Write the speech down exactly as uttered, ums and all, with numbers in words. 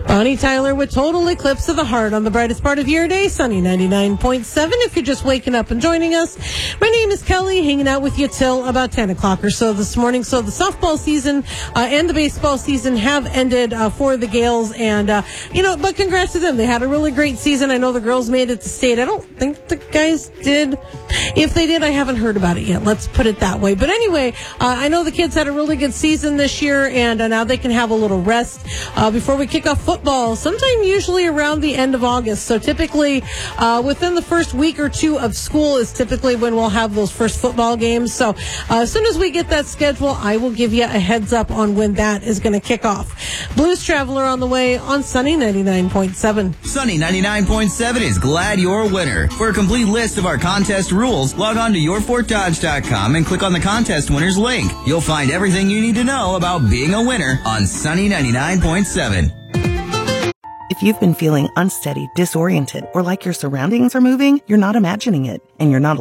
Bonnie Tyler with Total Eclipse of the Heart on the brightest part of your day, Sunny ninety-nine point seven. If you're just waking up and joining us, my name is Kelly, hanging out with you till about ten o'clock or so this morning. So the softball season uh, and the baseball season have ended uh, for the Gales, and, uh, you know, but congrats to them. They had a really great season. I know the girls made it to state. I don't think the guys did. If they did, I haven't heard about it yet. Let's put it that way. But anyway, uh, I know the kids had a really good season this year, and uh, now they can have a little rest uh, before we kick off football, sometime usually around the end of August. So typically uh, within the first week or two of school is typically when we'll have those first football games. So uh, as soon as we get that schedule, I will give you a heads up on when that is going to kick off. Blues Traveler on the way on Sunny ninety-nine point seven. Sunny ninety-nine point seven is glad you're a winner. For a complete list of our contest rules, log on to your fort dodge dot com and click on the contest winners link. You'll find everything you need to know about being a winner on Sunny ninety-nine point seven. If you've been feeling unsteady, disoriented, or like your surroundings are moving, you're not imagining it, and you're not